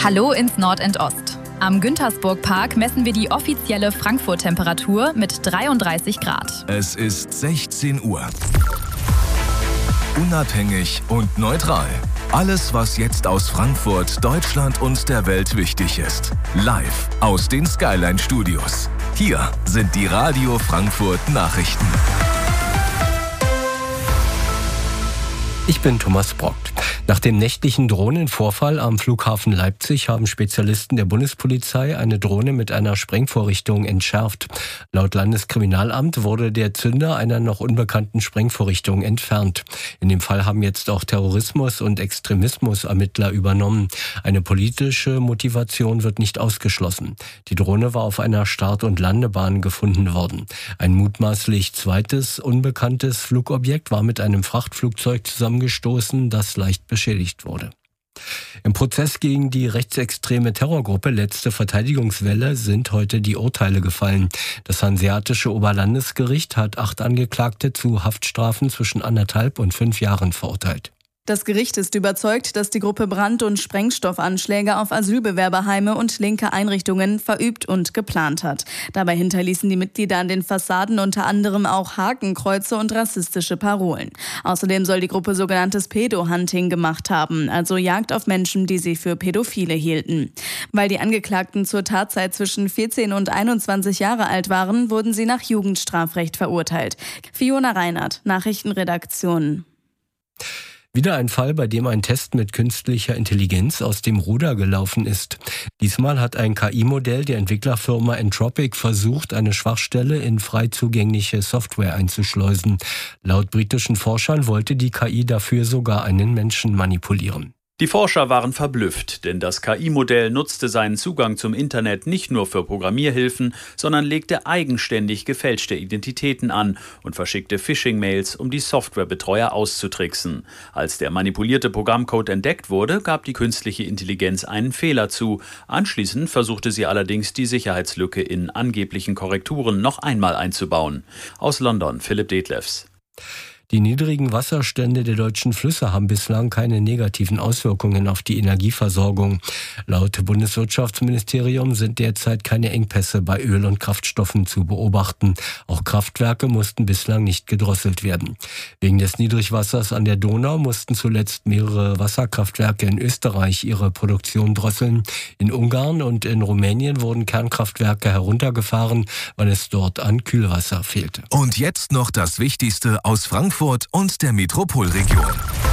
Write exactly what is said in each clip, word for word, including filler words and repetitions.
Hallo ins Nord und Ost. Am Güntersburg-Park messen wir die offizielle Frankfurt-Temperatur mit dreiunddreißig Grad. Es ist sechzehn Uhr. Unabhängig und neutral. Alles, was jetzt aus Frankfurt, Deutschland und der Welt wichtig ist. Live aus den Skyline-Studios. Hier sind die Radio Frankfurt Nachrichten. Ich bin Thomas Brockt. Nach dem nächtlichen Drohnenvorfall am Flughafen Leipzig haben Spezialisten der Bundespolizei eine Drohne mit einer Sprengvorrichtung entschärft. Laut Landeskriminalamt wurde der Zünder einer noch unbekannten Sprengvorrichtung entfernt. In dem Fall haben jetzt auch Terrorismus- und Extremismus-Ermittler übernommen. Eine politische Motivation wird nicht ausgeschlossen. Die Drohne war auf einer Start- und Landebahn gefunden worden. Ein mutmaßlich zweites unbekanntes Flugobjekt war mit einem Frachtflugzeug zusammengestoßen, das leicht beschädigt wurde. Im Prozess gegen die rechtsextreme Terrorgruppe Letzte Verteidigungswelle sind heute die Urteile gefallen. Das Hanseatische Oberlandesgericht hat acht Angeklagte zu Haftstrafen zwischen anderthalb und fünf Jahren verurteilt. Das Gericht ist überzeugt, dass die Gruppe Brand- und Sprengstoffanschläge auf Asylbewerberheime und linke Einrichtungen verübt und geplant hat. Dabei hinterließen die Mitglieder an den Fassaden unter anderem auch Hakenkreuze und rassistische Parolen. Außerdem soll die Gruppe sogenanntes Pedo-Hunting gemacht haben, also Jagd auf Menschen, die sie für Pädophile hielten. Weil die Angeklagten zur Tatzeit zwischen vierzehn und einundzwanzig Jahre alt waren, wurden sie nach Jugendstrafrecht verurteilt. Fiona Reinhardt, Nachrichtenredaktion. Wieder ein Fall, bei dem ein Test mit künstlicher Intelligenz aus dem Ruder gelaufen ist. Diesmal hat ein K I-Modell der Entwicklerfirma Anthropic versucht, eine Schwachstelle in frei zugängliche Software einzuschleusen. Laut britischen Forschern wollte die K I dafür sogar einen Menschen manipulieren. Die Forscher waren verblüfft, denn das K I-Modell nutzte seinen Zugang zum Internet nicht nur für Programmierhilfen, sondern legte eigenständig gefälschte Identitäten an und verschickte Phishing-Mails, um die Softwarebetreuer auszutricksen. Als der manipulierte Programmcode entdeckt wurde, gab die künstliche Intelligenz einen Fehler zu. Anschließend versuchte sie allerdings, die Sicherheitslücke in angeblichen Korrekturen noch einmal einzubauen. Aus London, Philipp Detlefs. Die niedrigen Wasserstände der deutschen Flüsse haben bislang keine negativen Auswirkungen auf die Energieversorgung. Laut Bundeswirtschaftsministerium sind derzeit keine Engpässe bei Öl- und Kraftstoffen zu beobachten. Auch Kraftwerke mussten bislang nicht gedrosselt werden. Wegen des Niedrigwassers an der Donau mussten zuletzt mehrere Wasserkraftwerke in Österreich ihre Produktion drosseln. In Ungarn und in Rumänien wurden Kernkraftwerke heruntergefahren, weil es dort an Kühlwasser fehlte. Und jetzt noch das Wichtigste aus Frankfurt und der Metropolregion.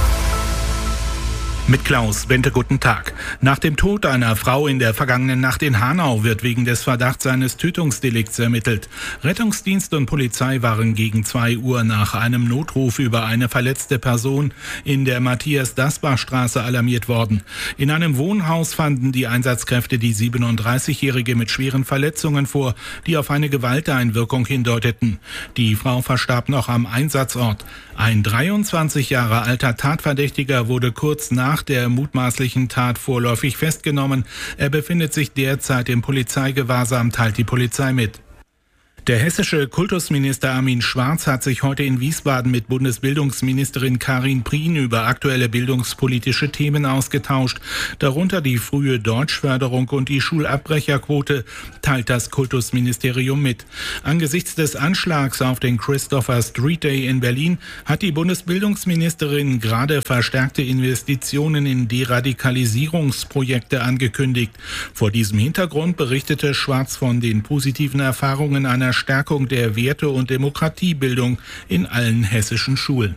Mit Klaus Bente, guten Tag. Nach dem Tod einer Frau in der vergangenen Nacht in Hanau wird wegen des Verdachts eines Tötungsdelikts ermittelt. Rettungsdienst und Polizei waren gegen zwei Uhr nach einem Notruf über eine verletzte Person in der Matthias-Dasbach-Straße alarmiert worden. In einem Wohnhaus fanden die Einsatzkräfte die siebenunddreißigjährige mit schweren Verletzungen vor, die auf eine Gewalteinwirkung hindeuteten. Die Frau verstarb noch am Einsatzort. Ein dreiundzwanzig Jahre alter Tatverdächtiger wurde kurz nach der mutmaßlichen Tat vorläufig festgenommen. Er befindet sich derzeit im Polizeigewahrsam, teilt die Polizei mit. Der hessische Kultusminister Armin Schwarz hat sich heute in Wiesbaden mit Bundesbildungsministerin Karin Prien über aktuelle bildungspolitische Themen ausgetauscht. Darunter die frühe Deutschförderung und die Schulabbrecherquote, teilt das Kultusministerium mit. Angesichts des Anschlags auf den Christopher Street Day in Berlin hat die Bundesbildungsministerin gerade verstärkte Investitionen in Deradikalisierungsprojekte angekündigt. Vor diesem Hintergrund berichtete Schwarz von den positiven Erfahrungen einer Stärkung der Werte- und Demokratiebildung in allen hessischen Schulen.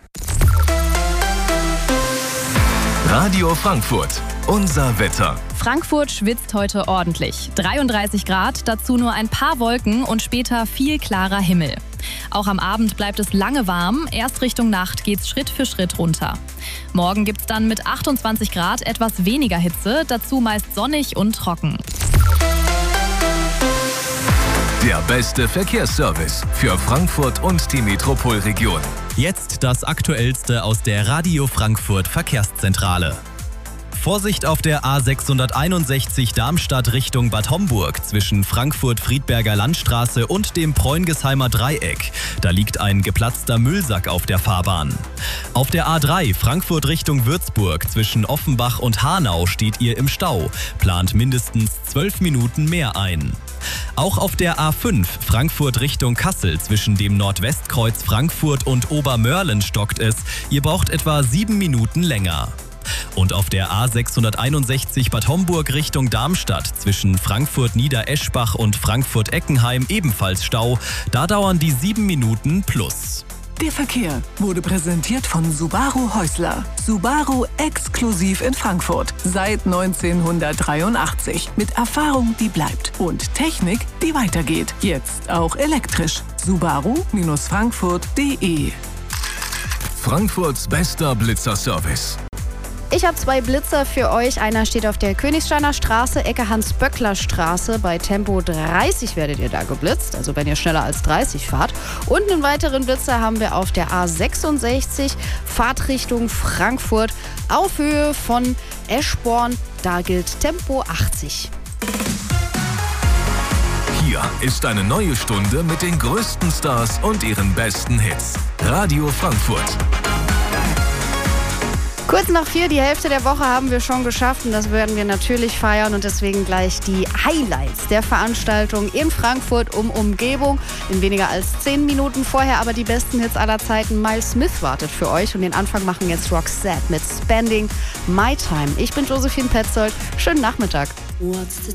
Radio Frankfurt, unser Wetter. Frankfurt schwitzt heute ordentlich. dreiunddreißig Grad, dazu nur ein paar Wolken und später viel klarer Himmel. Auch am Abend bleibt es lange warm, erst Richtung Nacht geht's Schritt für Schritt runter. Morgen gibt's dann mit achtundzwanzig Grad etwas weniger Hitze, dazu meist sonnig und trocken. Der beste Verkehrsservice für Frankfurt und die Metropolregion. Jetzt das Aktuellste aus der Radio Frankfurt Verkehrszentrale. Vorsicht auf der A sechshunderteinundsechzig Darmstadt Richtung Bad Homburg zwischen Frankfurt-Friedberger Landstraße und dem Preungesheimer Dreieck. Da liegt ein geplatzter Müllsack auf der Fahrbahn. Auf der A drei Frankfurt Richtung Würzburg zwischen Offenbach und Hanau steht ihr im Stau. Plant mindestens zwölf Minuten mehr ein. Auch auf der A fünf Frankfurt Richtung Kassel zwischen dem Nordwestkreuz Frankfurt und Obermörlen stockt es. Ihr braucht etwa sieben Minuten länger. Und auf der A sechshunderteinundsechzig Bad Homburg Richtung Darmstadt zwischen Frankfurt-Niedereschbach und Frankfurt-Eckenheim ebenfalls Stau. Da dauern die sieben Minuten plus. Der Verkehr wurde präsentiert von Subaru Häusler. Subaru exklusiv in Frankfurt. Seit neunzehnhundertdreiundachtzig. Mit Erfahrung, die bleibt. Und Technik, die weitergeht. Jetzt auch elektrisch. Subaru Frankfurt punkt de. Frankfurts bester Blitzerservice. Ich habe zwei Blitzer für euch. Einer steht auf der Königsteiner Straße, Ecke Hans-Böckler-Straße. Bei Tempo dreißig werdet ihr da geblitzt, also wenn ihr schneller als dreißig fahrt. Und einen weiteren Blitzer haben wir auf der A sechsundsechzig, Fahrtrichtung Frankfurt, auf Höhe von Eschborn. Da gilt Tempo achtzig. Hier ist eine neue Stunde mit den größten Stars und ihren besten Hits. Radio Frankfurt. Kurz nach vier, die Hälfte der Woche haben wir schon geschafft und das werden wir natürlich feiern und deswegen gleich die Highlights der Veranstaltung in Frankfurt um Umgebung. In weniger als zehn Minuten vorher aber die besten Hits aller Zeiten. Miles Smith wartet für euch und den Anfang machen jetzt Roxette mit Spending My Time. Ich bin Josephine Petzold. Schönen Nachmittag. What's the